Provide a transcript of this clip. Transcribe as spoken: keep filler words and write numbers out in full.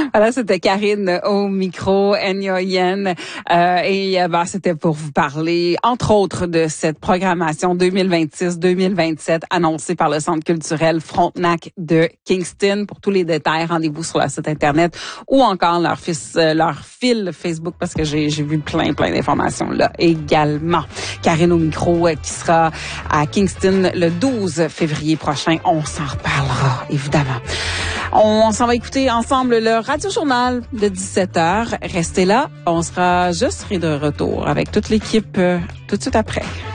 Voilà, c'était Karine au micro, Enya Yen, euh, et ben, c'était pour vous parler, entre autres, de cette programmation deux mille vingt-six deux mille vingt-sept annoncée par le Centre culturel Frontenac de Kingston. Pour tous les détails, rendez-vous sur le site Internet ou encore leur, fils, euh, leur fil Facebook, parce que j'ai, j'ai vu plein, plein d'informations là également. Karine au micro, euh, qui sera à Kingston le douze février prochain. On s'en reparlera, évidemment. On s'en va écouter ensemble le Radio-Journal de dix-sept heures. Restez là, on sera juste de retour avec toute l'équipe euh, tout de suite après.